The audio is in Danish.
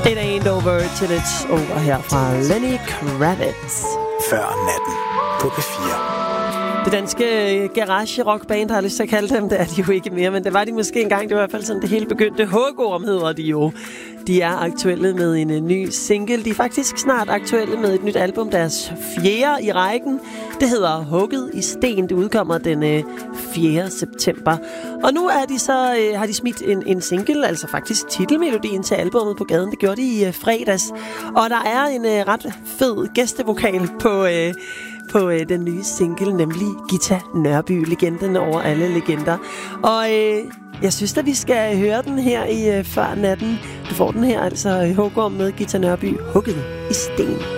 It ain't over till it's over her fra Lenny Kravitz. Før natten på P4. Det danske garage-rockband, har jeg lyst til at kalde dem. Det er de jo ikke mere, men det var de måske engang. Det var i hvert fald sådan, det hele begyndte. Hugorm hedder de jo. De er aktuelle med en ny single. De er faktisk snart aktuelle med et nyt album, deres 4. i rækken. Det hedder Hugget i sten. Det udkommer den 4. september. Og nu er de så, har de smidt en single, altså faktisk titelmelodien til albummet på gaden. Det gjorde de i fredags. Og der er en ret fed gæstevokal på den nye single, nemlig Ghita Nørby, legenden over alle legender. Og jeg synes, at vi skal høre den her i Før natten. Du får den her, altså Hugorm med Ghita Nørby, Hugget i sten.